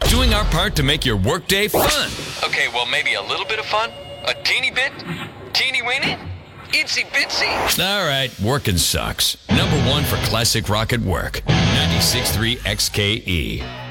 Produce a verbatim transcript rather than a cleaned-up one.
doing our part to make your workday fun. Okay, well, maybe a little bit of fun? A teeny bit? Teeny weeny? Itsy bitsy? All right, working sucks. Number one for classic rock at work. ninety-six point three X K E.